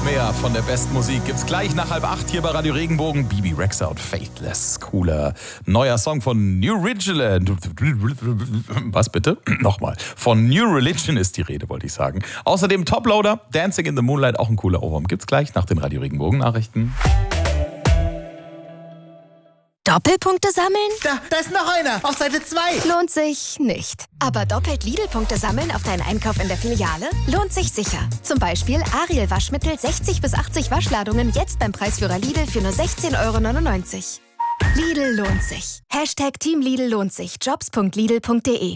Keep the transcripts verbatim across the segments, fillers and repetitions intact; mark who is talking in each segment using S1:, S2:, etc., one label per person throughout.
S1: noch mehr von der besten Musik gibt's gleich nach halb acht hier bei Radio Regenbogen. Bibi Rexha und Faithless. Cooler neuer Song von New Religion. Was bitte? Nochmal. Von New Religion ist die Rede, wollte ich sagen. Außerdem Toploader, Dancing in the Moonlight, auch ein cooler Ohrwurm. Gibt's gleich nach den Radio Regenbogen Nachrichten.
S2: Doppelpunkte sammeln?
S3: Da, da ist noch einer, auf Seite zwei.
S2: Lohnt sich nicht. Aber doppelt Lidl-Punkte sammeln auf deinen Einkauf in der Filiale? Lohnt sich sicher. Zum Beispiel Ariel Waschmittel sechzig bis achtzig Waschladungen jetzt beim Preisführer Lidl für nur sechzehn Euro neunundneunzig. Lidl lohnt sich. Hashtag Team Lidl lohnt sich. Jobs punkt lidl punkt de.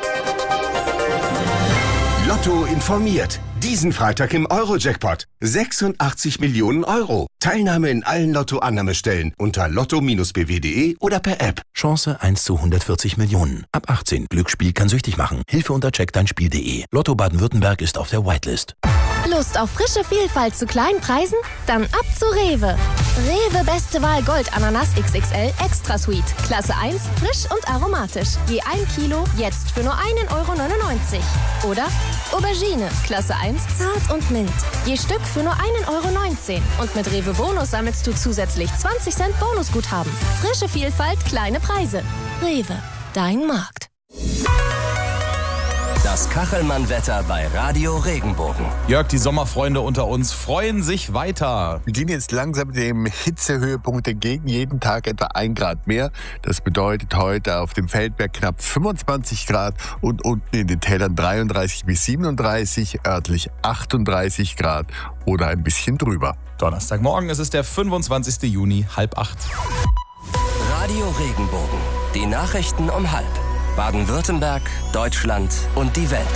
S4: Lotto informiert. Diesen Freitag im Euro-Jackpot. sechsundachtzig Millionen Euro. Teilnahme in allen Lotto-Annahmestellen unter lotto Bindestrich b w punkt de oder per App.
S5: Chance eins zu hundertvierzig Millionen. Ab achtzehn. Glücksspiel kann süchtig machen. Hilfe unter check dein spiel punkt de. Lotto Baden-Württemberg ist auf der Whitelist.
S2: Lust auf frische Vielfalt zu kleinen Preisen? Dann ab zu Rewe. Rewe Beste Wahl Gold Ananas X X L Extra Sweet. Klasse eins, frisch und aromatisch. Je ein Kilo, jetzt für nur einen Euro neunundneunzig. Oder Aubergine, Klasse eins, zart und mild. Je Stück für nur einen Euro neunzehn. Und mit Rewe Bonus sammelst du zusätzlich zwanzig Cent Bonusguthaben. Frische Vielfalt, kleine Preise. Rewe, dein Markt.
S6: Das Kachelmann-Wetter bei Radio Regenbogen.
S1: Jörg, die Sommerfreunde unter uns freuen sich weiter.
S7: Wir gehen jetzt langsam dem Hitzehöhepunkt entgegen. Jeden Tag etwa ein Grad mehr. Das bedeutet heute auf dem Feldberg knapp fünfundzwanzig Grad und unten in den Tälern dreiunddreißig bis siebenunddreißig, örtlich achtunddreißig Grad oder ein bisschen drüber.
S1: Donnerstagmorgen, es ist der fünfundzwanzigster Juni, halb acht.
S6: Radio Regenbogen. Die Nachrichten um halb. Baden-Württemberg, Deutschland und die Welt.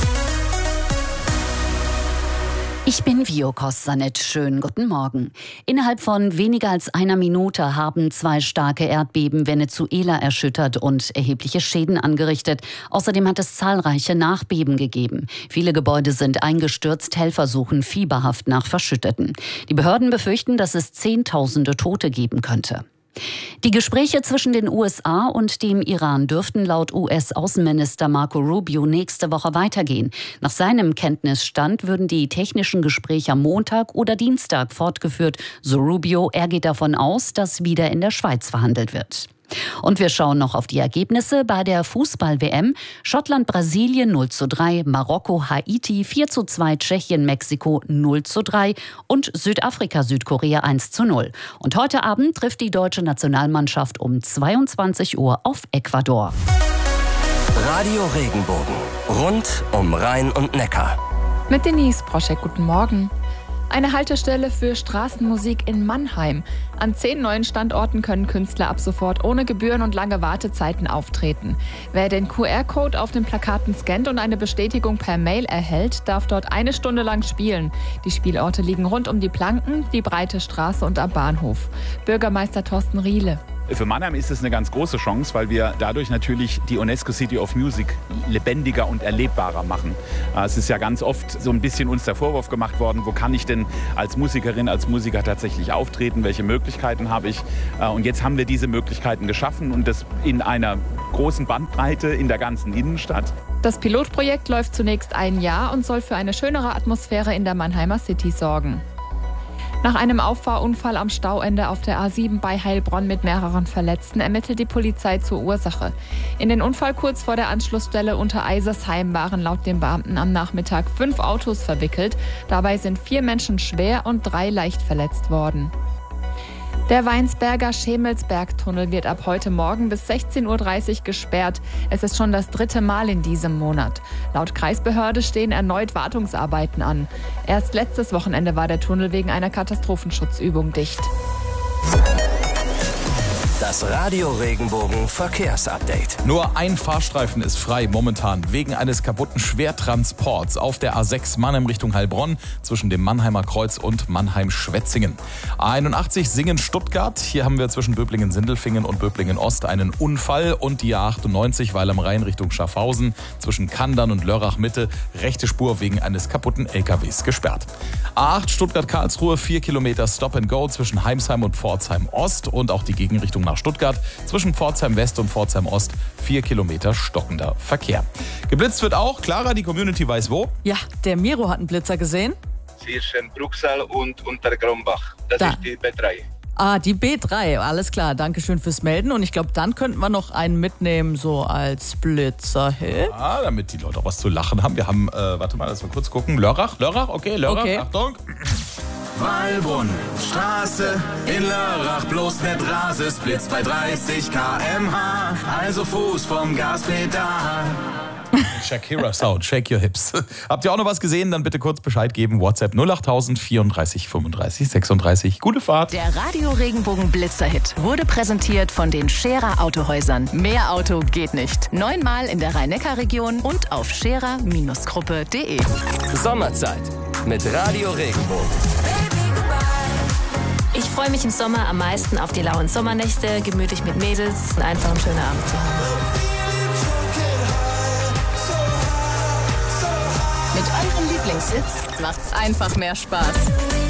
S8: Ich bin Viokos Sanet. Schönen guten Morgen. Innerhalb von weniger als einer Minute haben zwei starke Erdbeben Venezuela erschüttert und erhebliche Schäden angerichtet. Außerdem hat es zahlreiche Nachbeben gegeben. Viele Gebäude sind eingestürzt, Helfer suchen fieberhaft nach Verschütteten. Die Behörden befürchten, dass es Zehntausende Tote geben könnte. Die Gespräche zwischen den U S A und dem Iran dürften laut U S-Außenminister Marco Rubio nächste Woche weitergehen. Nach seinem Kenntnisstand würden die technischen Gespräche am Montag oder Dienstag fortgeführt. So Rubio, er geht davon aus, dass wieder in der Schweiz verhandelt wird. Und wir schauen noch auf die Ergebnisse bei der Fußball-W M. Schottland, Brasilien null zu drei, Marokko, Haiti vier zu zwei, Tschechien, Mexiko null zu drei und Südafrika, Südkorea eins zu null. Und heute Abend trifft die deutsche Nationalmannschaft um zweiundzwanzig Uhr auf Ecuador.
S6: Radio Regenbogen. Rund um Rhein und Neckar.
S9: Mit Denise Broschek, guten Morgen. Eine Haltestelle für Straßenmusik in Mannheim. An zehn neuen Standorten können Künstler ab sofort ohne Gebühren und lange Wartezeiten auftreten. Wer den Q R-Code auf den Plakaten scannt und eine Bestätigung per Mail erhält, darf dort eine Stunde lang spielen. Die Spielorte liegen rund um die Planken, die Breite Straße und am Bahnhof. Bürgermeister Thorsten Riele.
S10: Für Mannheim ist es eine ganz große Chance, weil wir dadurch natürlich die UNESCO City of Music lebendiger und erlebbarer machen. Es ist ja ganz oft so ein bisschen uns der Vorwurf gemacht worden, wo kann ich denn als Musikerin, als Musiker tatsächlich auftreten, welche Möglichkeiten habe ich? Und jetzt haben wir diese Möglichkeiten geschaffen und das in einer großen Bandbreite in der ganzen Innenstadt.
S9: Das Pilotprojekt läuft zunächst ein Jahr und soll für eine schönere Atmosphäre in der Mannheimer City sorgen. Nach einem Auffahrunfall am Stauende auf der A sieben bei Heilbronn mit mehreren Verletzten ermittelt die Polizei zur Ursache. In den Unfall kurz vor der Anschlussstelle unter Eisersheim waren laut den Beamten am Nachmittag fünf Autos verwickelt. Dabei sind vier Menschen schwer und drei leicht verletzt worden. Der Weinsberger Schemelsbergtunnel wird ab heute Morgen bis sechzehn Uhr dreißig gesperrt. Es ist schon das dritte Mal in diesem Monat. Laut Kreisbehörde stehen erneut Wartungsarbeiten an. Erst letztes Wochenende war der Tunnel wegen einer Katastrophenschutzübung dicht.
S6: Das Radio Regenbogen Verkehrsupdate.
S1: Nur ein Fahrstreifen ist frei momentan wegen eines kaputten Schwertransports auf der A sechs Mannheim Richtung Heilbronn zwischen dem Mannheimer Kreuz und Mannheim-Schwetzingen. A einundachtzig Singen-Stuttgart. Hier haben wir zwischen Böblingen-Sindelfingen und Böblingen-Ost einen Unfall und die A achtundneunzig Weil am Rhein Richtung Schaffhausen zwischen Kandern und Lörrach-Mitte rechte Spur wegen eines kaputten L K Ws gesperrt. A acht Stuttgart-Karlsruhe vier Kilometer Stop and Go zwischen Heimsheim und Pforzheim Ost und auch die Gegenrichtung nach Stuttgart zwischen Pforzheim West und Pforzheim Ost vier Kilometer stockender Verkehr. Geblitzt wird auch. Clara, die Community weiß wo.
S11: Ja, der Miro hat einen Blitzer gesehen. zwischen Bruchsal und Untergrombach. Das
S12: Da.
S11: ist die B drei.
S12: Ah, die B drei, alles klar. Dankeschön fürs Melden. Und ich glaube, dann könnten wir noch einen mitnehmen, so als Blitzerhit.
S1: Ja, damit die Leute auch was zu lachen haben. Wir haben, äh, warte mal, lass mal kurz gucken. Lörrach, Lörrach, okay, Lörrach,
S12: Okay.
S1: Achtung.
S13: Wallbrunn, Straße in Lörrach, bloß nicht Rases, Blitz bei dreißig Kilometer pro Stunde, also Fuß vom Gaspedal.
S1: Shakira Sound, shake your hips. Habt ihr auch noch was gesehen? Dann bitte kurz Bescheid geben. WhatsApp null acht null null vierunddreißig fünfunddreißig sechsunddreißig. Gute Fahrt.
S14: Der Radio Regenbogen Blitzerhit wurde präsentiert von den Scherer Autohäusern. Mehr Auto geht nicht. Neunmal in der Rhein-Neckar-Region und auf scherer Gruppe punkt de.
S6: Sommerzeit mit Radio Regenbogen.
S15: Ich freue mich im Sommer am meisten auf die lauen Sommernächte, gemütlich mit Mädels, einfach einen schönen Abend zu haben.
S14: Mit euren Lieblingshits macht's einfach mehr Spaß.